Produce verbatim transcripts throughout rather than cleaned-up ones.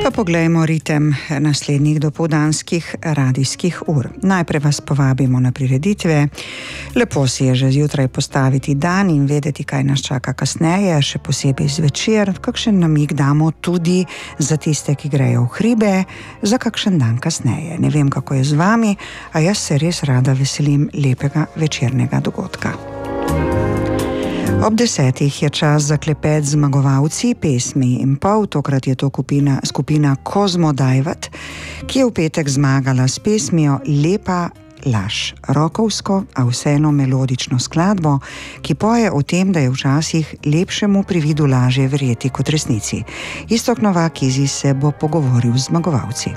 Pa poglejmo ritem naslednjih dopoldanskih radijskih ur. Najprej vas povabimo na prireditve. Lepo si je že zjutraj postaviti dan in vedeti, kaj nas čaka kasneje, še posebej zvečer. Kakšen namig damo tudi za tiste, ki grejo v hribe, za kakšen dan kasneje. Ne vem, kako je z vami, a jaz se res rada veselim lepega večernega dogodka. Ob desetih je čas za klepet z zmagovalci pesmi in pol. Tokrat je to skupina, skupina Kozmo Dajvat, ki je v petek zmagala s pesmijo Lepa laž. Rokovsko, a vseeno melodično skladbo, ki poje o tem, da je včasih lepšemu prividu lažje verjeti kot resnici. Iztok Novak Izi se bo pogovoril z zmagovalci.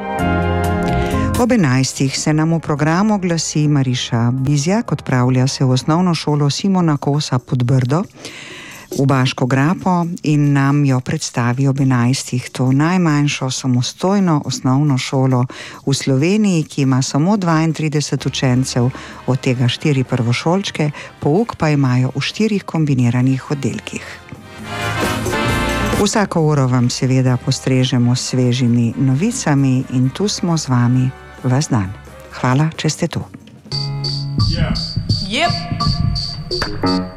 Ob enajstih se nam v programu glasi Mariša Bizjak, odpravlja se v osnovno šolo Simona Kosa pod Brdo v Baško grapo in nam jo predstavi ob enajstih, to najmanjšo samostojno osnovno šolo v Sloveniji, ki ima samo dvaintrideset učencev, od tega štiri prvošolčke, pouk pa imajo v štirih kombiniranih oddelkih. Vsako uro vam seveda postrežemo s svežimi novicami in tu smo z vami ves dan. Hvala, če ste tu. Yeah. Yep.